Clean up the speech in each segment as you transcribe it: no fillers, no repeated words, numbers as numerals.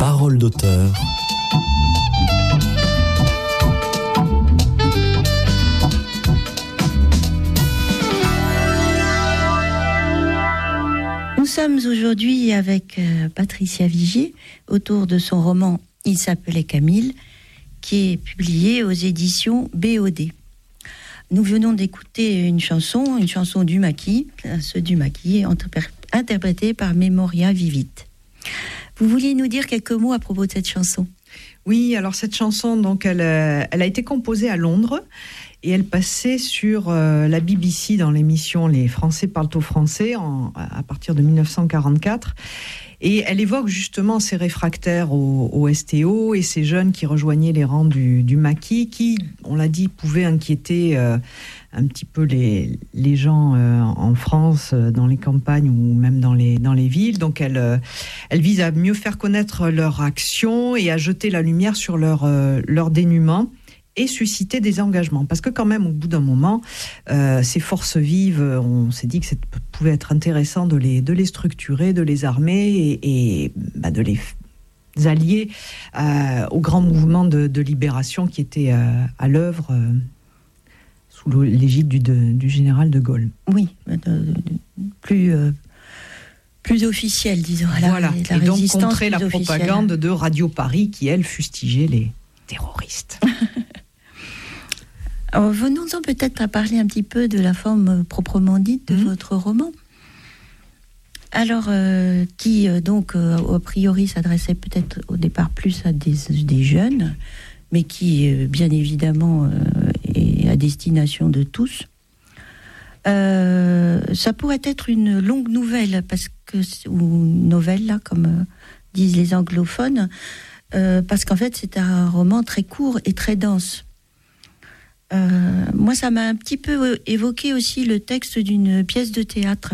Parole d'auteur. Nous sommes aujourd'hui avec Patricia Vigier autour de son roman « Il s'appelait Camille » qui est publié aux éditions BOD. Nous venons d'écouter une chanson du Maquis, ceux du Maquis, interprétée par Memoria Vivit. Vous vouliez nous dire quelques mots à propos de cette chanson ? Oui, alors cette chanson, donc, elle a été composée à Londres et elle passait sur la BBC dans l'émission Les Français parlent au français à partir de 1944. Et elle évoque justement ces réfractaires au STO et ces jeunes qui rejoignaient les rangs du Maquis, qui, on l'a dit, pouvaient inquiéter un petit peu les gens en France, dans les campagnes ou même dans les villes. Donc elle vise à mieux faire connaître leur action et à jeter la lumière sur leur dénuement et susciter des engagements. Parce que quand même, au bout d'un moment, ces forces vives, on s'est dit que ça pouvait être intéressant de les structurer, de les armer et de les allier au grand mouvement de libération qui était à l'œuvre sous l'égide du général de Gaulle. Oui, plus officiel, disons. Voilà, la et donc résistance contrer la officielle. propagande de Radio Paris qui, elle, fustigeait les terroristes. Alors, venons-en peut-être à parler un petit peu de la forme proprement dite de votre roman. Alors, qui donc, a priori, s'adressait peut-être au départ plus à des jeunes, mais qui, bien évidemment, est à destination de tous. Ça pourrait être une longue nouvelle, ou novelle, là, comme disent les anglophones, parce qu'en fait, c'est un roman très court et très dense. Moi, ça m'a un petit peu évoqué aussi le texte d'une pièce de théâtre.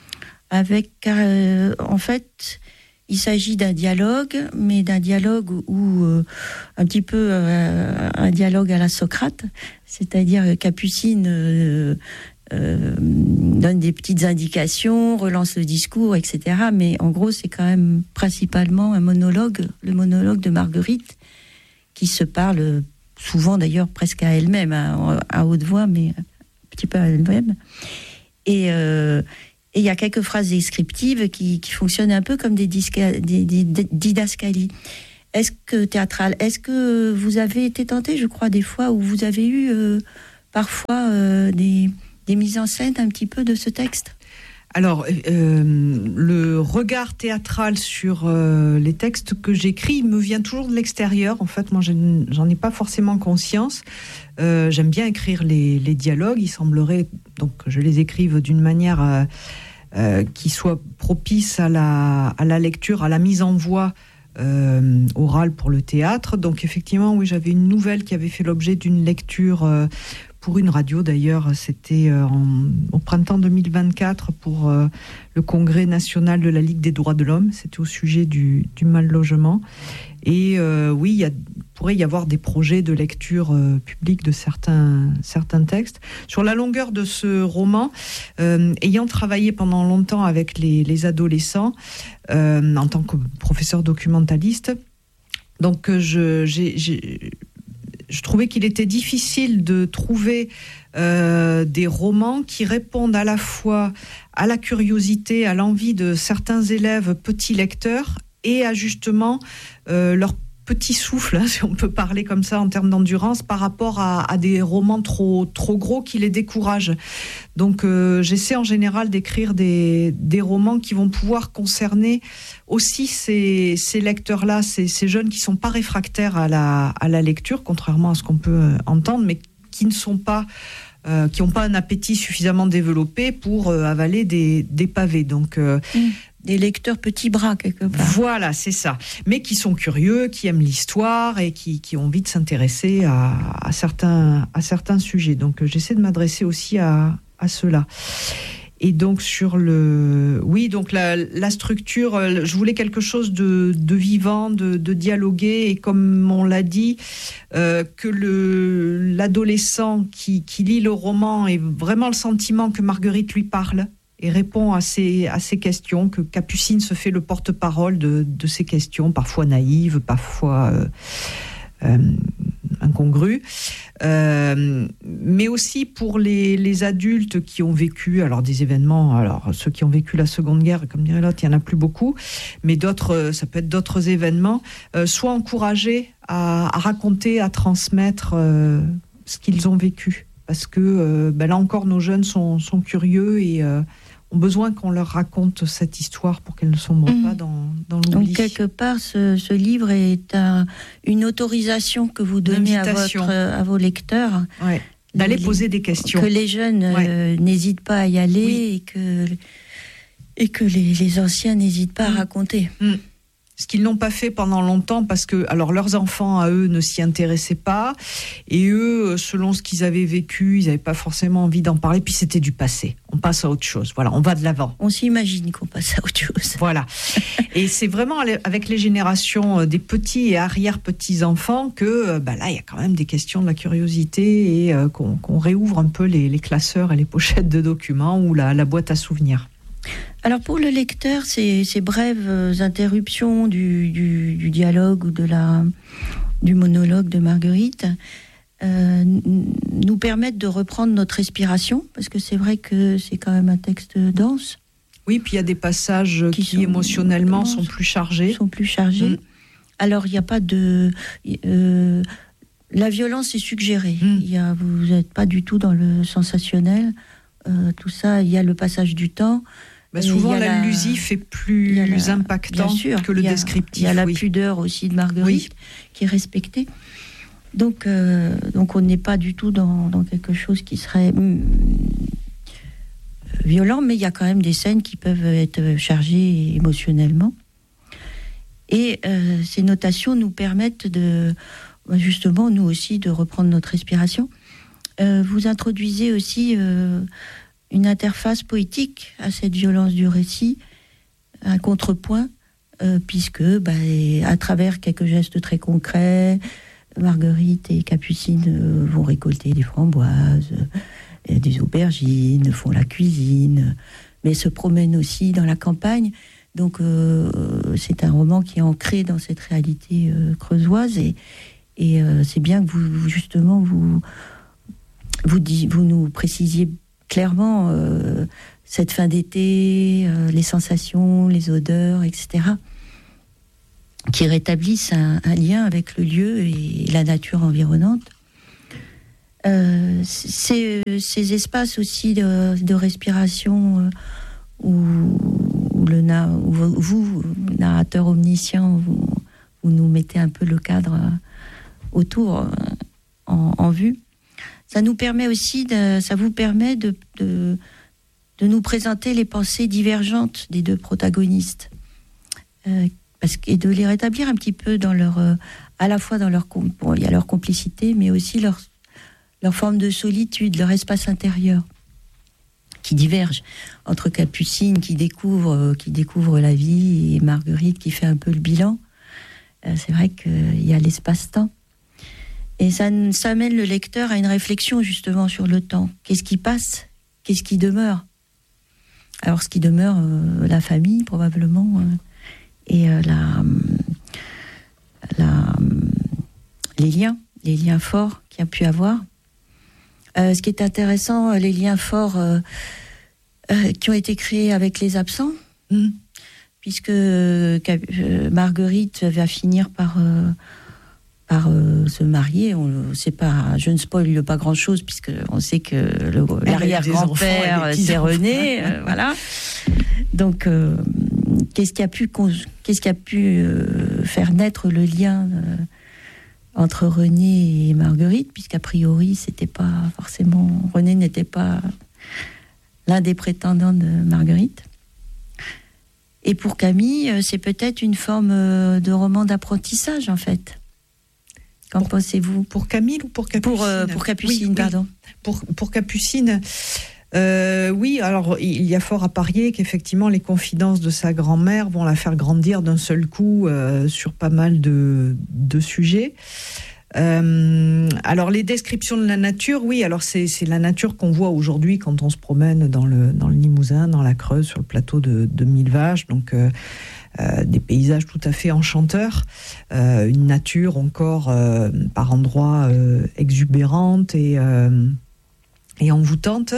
En fait, il s'agit d'un dialogue, mais d'un dialogue où un petit peu un dialogue à la Socrate, c'est-à-dire Capucine donne des petites indications, relance le discours, etc. Mais en gros, c'est quand même principalement un monologue, le monologue de Marguerite, qui se parle souvent d'ailleurs presque à elle-même, à haute voix, mais un petit peu à elle-même. Et il y a quelques phrases descriptives qui fonctionnent un peu comme des didascalies. Théâtrales. Est-ce que vous avez été tenté, je crois, des fois, où vous avez eu parfois des mises en scène un petit peu de ce texte ? Alors, le regard théâtral sur les textes que j'écris me vient toujours de l'extérieur. En fait, moi, j'en ai pas forcément conscience. J'aime bien écrire les dialogues. Il semblerait donc que je les écrive d'une manière qui soit propice à la lecture, à la mise en voix orale pour le théâtre. Donc, effectivement, oui, j'avais une nouvelle qui avait fait l'objet d'une lecture pour une radio d'ailleurs, c'était au printemps 2024 pour le congrès national de la Ligue des droits de l'homme, c'était au sujet du mal logement. Et oui, il pourrait y avoir des projets de lecture publique de certains textes. Sur la longueur de ce roman, ayant travaillé pendant longtemps avec les adolescents, en tant que professeur documentaliste, donc je trouvais qu'il était difficile de trouver des romans qui répondent à la fois à la curiosité, à l'envie de certains élèves petits lecteurs et à justement leur petit souffle, hein, si on peut parler comme ça en termes d'endurance, par rapport à des romans trop gros qui les découragent. Donc j'essaie en général d'écrire des romans qui vont pouvoir concerner aussi ces lecteurs-là, ces jeunes qui ne sont pas réfractaires à la lecture, contrairement à ce qu'on peut entendre, mais qui ne sont pas qui n'ont pas un appétit suffisamment développé pour avaler des pavés. Donc des lecteurs petits bras, quelque part. Voilà, c'est ça. Mais qui sont curieux, qui aiment l'histoire et qui ont envie de s'intéresser à certains sujets. Donc, j'essaie de m'adresser aussi à ceux-là. Et donc, donc la structure, je voulais quelque chose de vivant, de dialogué. Et comme on l'a dit, que l'adolescent qui lit le roman ait vraiment le sentiment que Marguerite lui parle et répond à ces questions, que Capucine se fait le porte-parole de ces questions, parfois naïves, parfois incongrues, mais aussi pour les adultes qui ont vécu des événements, ceux qui ont vécu la Seconde Guerre, comme dirait l'autre, il n'y en a plus beaucoup, mais ça peut être d'autres événements, soient encouragés à raconter, à transmettre ce qu'ils ont vécu. Parce que là encore, nos jeunes sont curieux et ont besoin qu'on leur raconte cette histoire pour qu'elle ne sombre pas dans l'oubli. Donc, quelque part, ce livre est une autorisation que vous donnez à vos lecteurs. Ouais. D'aller poser des questions. Que les jeunes n'hésitent pas à y aller et que les anciens n'hésitent pas à raconter. Ce qu'ils n'ont pas fait pendant longtemps parce que leurs enfants à eux ne s'y intéressaient pas et eux, selon ce qu'ils avaient vécu, ils n'avaient pas forcément envie d'en parler, puis c'était du passé. On passe à autre chose, voilà, on va de l'avant. On s'imagine qu'on passe à autre chose. Voilà. Et c'est vraiment avec les générations des petits et arrière-petits-enfants que là, il y a quand même des questions de la curiosité et qu'on réouvre un peu les classeurs et les pochettes de documents ou la boîte à souvenirs. Alors pour le lecteur, ces brèves interruptions du dialogue ou du monologue de Marguerite nous permettent de reprendre notre respiration, parce que c'est vrai que c'est quand même un texte dense. Oui, puis il y a des passages qui émotionnellement sont plus chargés. Alors il n'y a pas de... la violence est suggérée. Vous n'êtes pas du tout dans le sensationnel. Tout ça, il y a le passage du temps. Souvent, l'allusif est plus impactant que le descriptif. Il y a la pudeur aussi de Marguerite qui est respectée. Donc on n'est pas du tout dans quelque chose qui serait violent, mais il y a quand même des scènes qui peuvent être chargées émotionnellement. Et ces notations nous permettent justement, nous aussi, de reprendre notre respiration. Vous introduisez aussi une interface poétique à cette violence du récit, un contrepoint, puisque à travers quelques gestes très concrets, Marguerite et Capucine vont récolter des framboises, des aubergines, font la cuisine, mais se promènent aussi dans la campagne. Donc c'est un roman qui est ancré dans cette réalité creusoise et c'est bien que vous nous précisiez clairement cette fin d'été, les sensations, les odeurs, etc., qui rétablissent un lien avec le lieu et la nature environnante. Ces espaces aussi de respiration où vous, narrateur omniscient, vous nous mettez un peu le cadre autour en vue. Ça nous permet aussi, ça vous permet de nous présenter les pensées divergentes des deux protagonistes, et de les rétablir un petit peu dans à la fois dans il y a leur complicité, mais aussi leur forme de solitude, leur espace intérieur, qui diverge entre Capucine qui découvre la vie et Marguerite qui fait un peu le bilan. C'est vrai qu'il y a l'espace-temps. Et ça amène le lecteur à une réflexion justement sur le temps. Qu'est-ce qui passe ? Qu'est-ce qui demeure ? Alors ce qui demeure, la famille probablement, et les liens forts qu'il y a pu avoir. Ce qui est intéressant, les liens forts qui ont été créés avec les absents, puisque Marguerite va finir par se marier. On sait pas, je ne spoil pas grand-chose puisque on sait que l'arrière-grand-père c'est René, voilà. Donc qu'est-ce qui a pu faire naître le lien entre René et Marguerite, puisqu'a priori c'était pas forcément, René n'était pas l'un des prétendants de Marguerite. Et pour Camille, c'est peut-être une forme de roman d'apprentissage en fait. Qu'en pensez-vous ? Pour Camille ou pour Capucine ? Pour Capucine, pardon. Pour Capucine, oui, alors il y a fort à parier qu'effectivement les confidences de sa grand-mère vont la faire grandir d'un seul coup sur pas mal de sujets. Alors les descriptions de la nature, oui, alors c'est la nature qu'on voit aujourd'hui quand on se promène dans le Limousin, dans la Creuse, sur le plateau de Millevaches, donc des paysages tout à fait enchanteurs, une nature encore par endroits exubérante et envoûtante.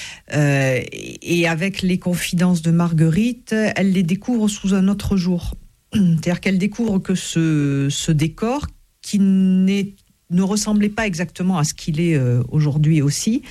Et avec les confidences de Marguerite, elle les découvre sous un autre jour. C'est-à-dire qu'elle découvre que ce décor, qui ne ressemblait pas exactement à ce qu'il est aujourd'hui aussi,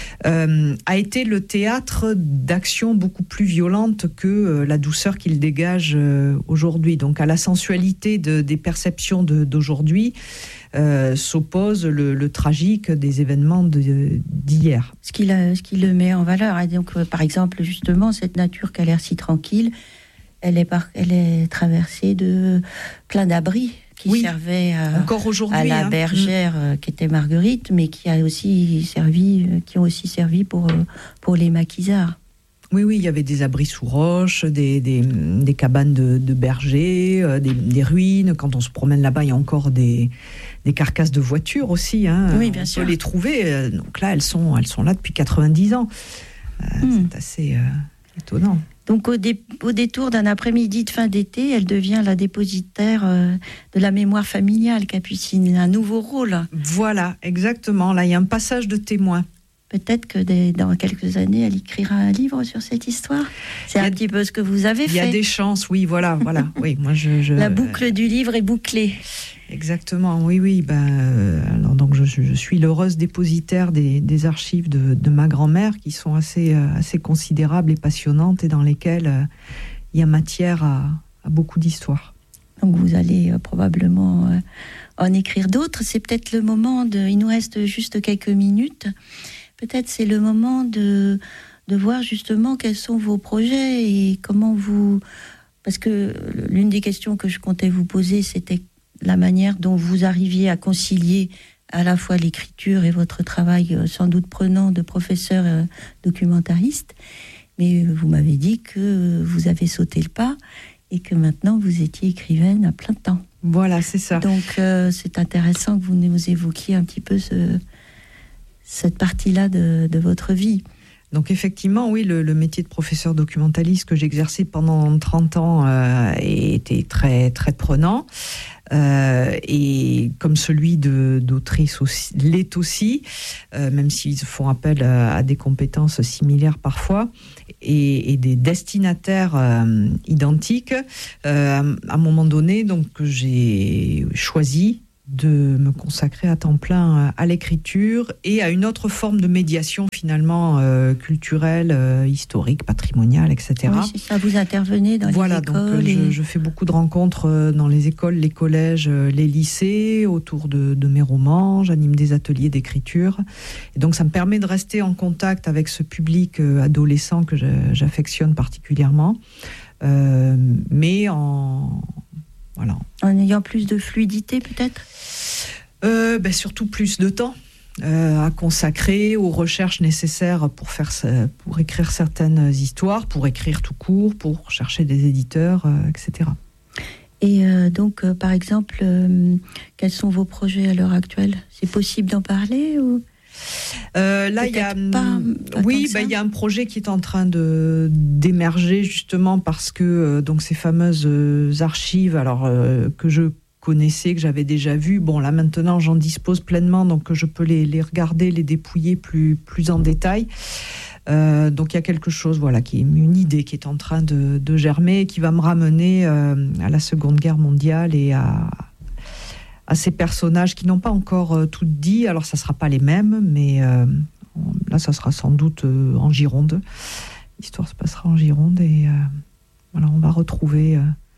a été le théâtre d'actions beaucoup plus violentes que la douceur qu'il dégage aujourd'hui. Donc à la sensualité des perceptions d'aujourd'hui s'oppose le tragique des événements d'hier. Ce qui le met en valeur. Et donc, par exemple, justement, cette nature qui a l'air si tranquille, elle est traversée de plein d'abris qui servaient encore aujourd'hui, à la bergère qui était Marguerite, mais qui ont aussi servi pour les maquisards. Oui, il y avait des abris sous roche, des cabanes de bergers, des ruines. Quand on se promène là-bas, il y a encore des carcasses de voitures aussi. Oui, bien sûr. On peut les trouver. Donc là, elles sont là depuis 90 ans. C'est assez étonnant. Donc au détour d'un après-midi de fin d'été, elle devient la dépositaire de la mémoire familiale, Capucine, un nouveau rôle. Voilà, exactement. Là, il y a un passage de témoin. Peut-être que dans quelques années, elle écrira un livre sur cette histoire. C'est un petit peu ce que vous avez fait. Il y a des chances, oui, voilà. Oui, moi La boucle du livre est bouclée. Exactement, oui. Alors donc je suis l'heureuse dépositaire des archives de ma grand-mère, qui sont assez considérables et passionnantes, et dans lesquelles il y a matière à beaucoup d'histoires. Donc vous allez probablement en écrire d'autres. C'est peut-être le moment il nous reste juste quelques minutes. Peut-être c'est le moment de voir justement quels sont vos projets et comment parce que l'une des questions que je comptais vous poser, c'était la manière dont vous arriviez à concilier à la fois l'écriture et votre travail sans doute prenant de professeur documentariste. Mais vous m'avez dit que vous avez sauté le pas et que maintenant vous étiez écrivaine à plein temps. Voilà, c'est ça. Donc c'est intéressant que vous nous évoquiez un petit peu cette partie-là de votre vie. Donc effectivement, oui, le métier de professeur documentaliste que j'exerçais pendant 30 ans était très, très prenant. Et comme celui d'autrice aussi, l'est aussi, même s'ils font appel à des compétences similaires parfois, et des destinataires identiques. À un moment donné, donc, j'ai choisi de me consacrer à temps plein à l'écriture et à une autre forme de médiation finalement culturelle, historique, patrimoniale, etc. Oui, c'est ça, vous intervenez dans les écoles. Donc je fais beaucoup de rencontres dans les écoles, les collèges, les lycées, autour de mes romans, j'anime des ateliers d'écriture. Et donc ça me permet de rester en contact avec ce public adolescent que j'affectionne particulièrement, mais voilà. En ayant plus de fluidité, peut-être ? Surtout plus de temps à consacrer aux recherches nécessaires pour écrire certaines histoires, pour écrire tout court, pour chercher des éditeurs, etc. Et donc, par exemple, quels sont vos projets à l'heure actuelle ? C'est possible d'en parler ou... Là, il y a il y a un projet qui est en train d'émerger justement parce que donc ces fameuses archives, alors que je connaissais, que j'avais déjà vues. Bon, là maintenant, j'en dispose pleinement, donc je peux les regarder, les dépouiller plus en détail. Donc il y a quelque chose, qui est une idée qui est en train de germer, qui va me ramener à la Seconde Guerre mondiale et à ces personnages qui n'ont pas encore tout dit. Alors ça sera pas les mêmes, mais là ça sera sans doute en Gironde. L'histoire se passera en Gironde et on va retrouver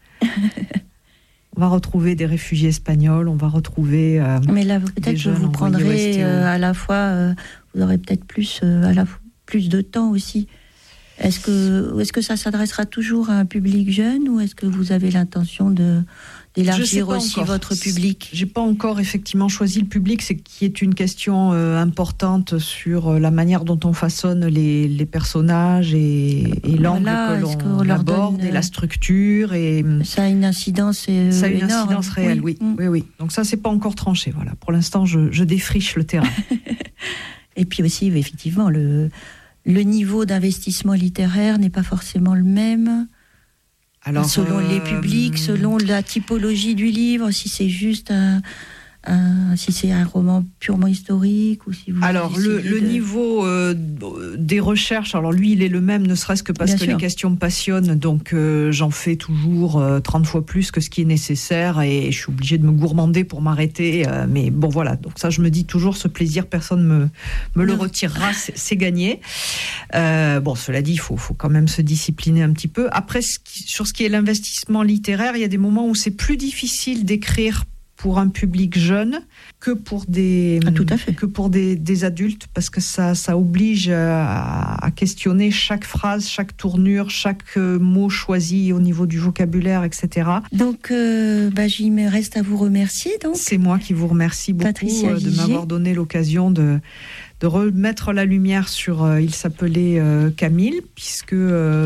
des réfugiés espagnols, on va retrouver mais là peut-être que vous prendrez à la fois vous aurez peut-être plus de temps aussi. Est-ce que ça s'adressera toujours à un public jeune ou est-ce que vous avez l'intention d'élargir aussi votre public? J'ai pas encore effectivement choisi le public, c'est qui est une question importante sur la manière dont on façonne les personnages et l'angle que l'on aborde et la structure. Et ça a une incidence ça a une énorme. Incidence réelle, oui. Donc ça, c'est pas encore tranché. Voilà. Pour l'instant, je défriche le terrain. Et puis aussi, effectivement, le niveau d'investissement littéraire n'est pas forcément le même. Alors, selon les publics, selon la typologie du livre, si c'est juste si c'est un roman purement historique ou si vous. Alors le niveau des recherches, alors lui il est le même, ne serait-ce que parce Bien que sûr. Les questions me passionnent, donc j'en fais toujours 30 fois plus que ce qui est nécessaire et je suis obligée de me gourmander pour m'arrêter. Mais bon voilà, donc ça je me dis toujours ce plaisir, personne me le retirera, c'est gagné. Bon, cela dit, il faut quand même se discipliner un petit peu. Après, sur ce qui est l'investissement littéraire, il y a des moments où c'est plus difficile d'écrire pour un public jeune que pour des adultes, parce que ça oblige à questionner chaque phrase, chaque tournure, chaque mot choisi au niveau du vocabulaire, etc. Donc, il me reste à vous remercier. Donc. C'est moi qui vous remercie beaucoup de m'avoir donné l'occasion de remettre la lumière sur il s'appelait Camille, puisque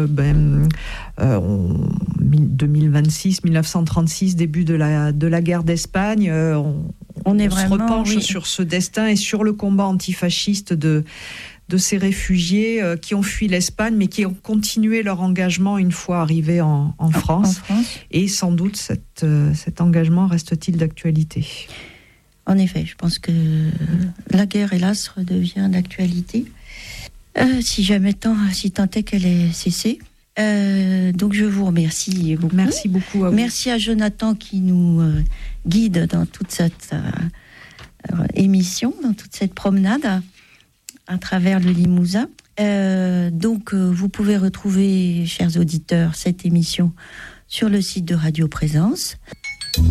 2026, 1936, début de la guerre d'Espagne, on se repenche sur ce destin et sur le combat antifasciste de ces réfugiés qui ont fui l'Espagne, mais qui ont continué leur engagement une fois arrivés en France. Et sans doute cet engagement reste-t-il d'actualité. En effet, je pense que la guerre, hélas, redevient d'actualité, si tant est qu'elle ait cessé. Donc je vous remercie beaucoup. Merci beaucoup à vous. Merci à Jonathan qui nous guide dans toute cette émission, dans toute cette promenade à travers le Limousin. Donc vous pouvez retrouver, chers auditeurs, cette émission sur le site de Radio Présence.